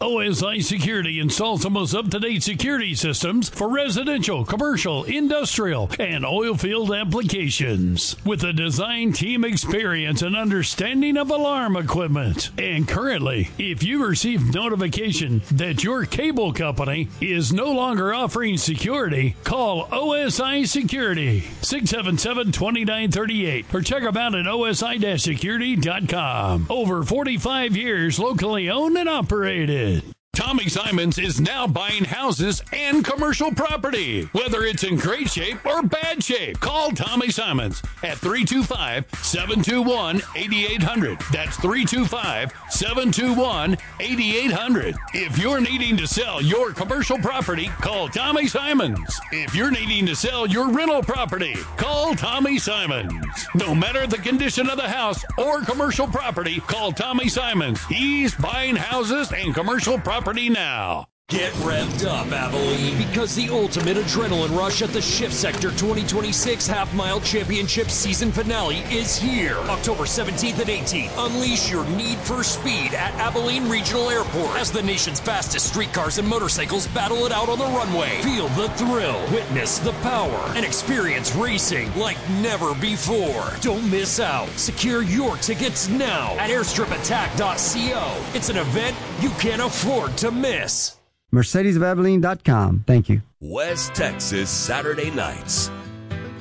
OSI Security installs the most up-to-date security systems for residential, commercial, industrial, and oil field applications. With a design team experience and understanding of alarm equipment. And currently, if you receive notification that your cable company is no longer offering security, call OSI Security, 677-2938, or check them out at osi-security.com. Over 45 years locally owned and operated. Tommy Simons is now buying houses and commercial property. Whether it's in great shape or bad shape, call Tommy Simons at 325-721-8800. That's 325-721-8800. If you're needing to sell your commercial property, call Tommy Simons. If you're needing to sell your rental property, call Tommy Simons. No matter the condition of the house or commercial property, call Tommy Simons. He's buying houses and commercial property now. Get revved up, Abilene, because the ultimate adrenaline rush at the Shift Sector 2026 Half-Mile Championship season finale is here. October 17th and 18th. Unleash your need for speed at Abilene Regional Airport as the nation's fastest streetcars and motorcycles battle it out on the runway. Feel the thrill, witness the power, and experience racing like never before. Don't miss out. Secure your tickets now at airstripattack.co. It's an event you can't afford to miss. MercedesofAbilene.com. Thank you. West Texas Saturday nights.